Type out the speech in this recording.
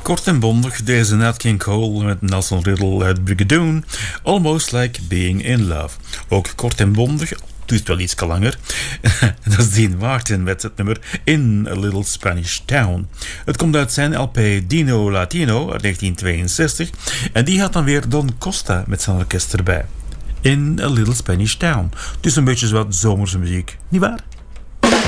Kort en bondig, deze Nat King Cole met Nelson Riddle uit Brigadoon. Almost like being in love. Ook kort en bondig, duurt wel iets langer. Dat is Dean Martin met het nummer In a Little Spanish Town. Het komt uit zijn LP Dino Latino uit 1962. En die had dan weer Don Costa met zijn orkest erbij. In a Little Spanish Town. Dus een beetje zo wat zomerse muziek, nietwaar?